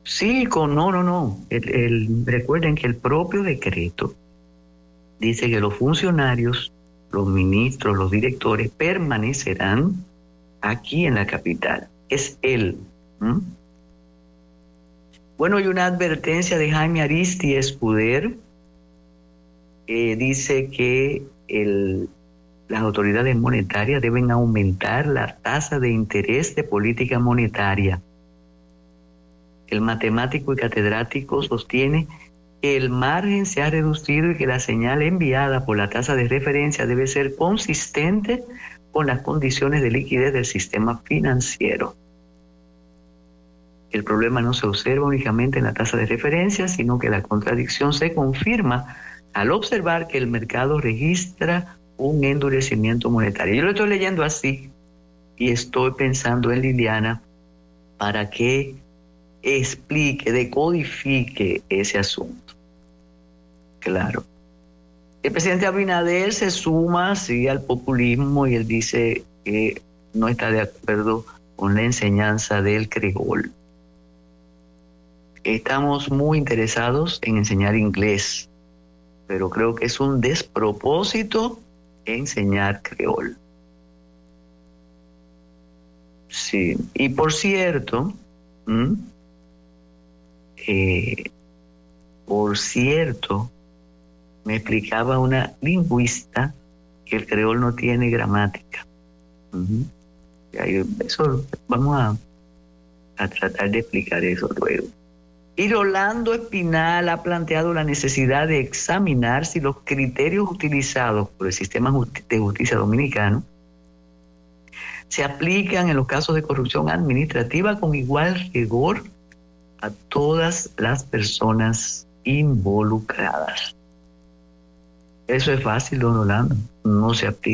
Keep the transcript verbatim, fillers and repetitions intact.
Sí, con, no, no, no. El, el, recuerden que el propio decreto dice que los funcionarios, los ministros, los directores permanecerán aquí en la capital. Es él. ¿Mm? Bueno, hay una advertencia de Jaime Aristi Escuder. Eh, dice que el, las autoridades monetarias deben aumentar la tasa de interés de política monetaria. El matemático y catedrático sostiene que el margen se ha reducido y que la señal enviada por la tasa de referencia debe ser consistente con las condiciones de liquidez del sistema financiero. El problema no se observa únicamente en la tasa de referencia, sino que la contradicción se confirma al observar que el mercado registra un endurecimiento monetario. Yo lo estoy leyendo así y estoy pensando en Liliana para que explique, decodifique ese asunto. Claro. El presidente Abinader se suma sí, al populismo y él dice que no está de acuerdo con la enseñanza del creol. Estamos muy interesados en enseñar inglés, pero creo que es un despropósito enseñar creol. Sí, y por cierto, ¿m? Eh, por cierto, me explicaba una lingüista que el creol no tiene gramática. Uh-huh. Eso, vamos a, a tratar de explicar eso luego. Y Rolando Espinal ha planteado la necesidad de examinar si los criterios utilizados por el sistema de justicia dominicano se aplican en los casos de corrupción administrativa con igual rigor a todas las personas involucradas. Eso es fácil, don Rolando, no se aplica.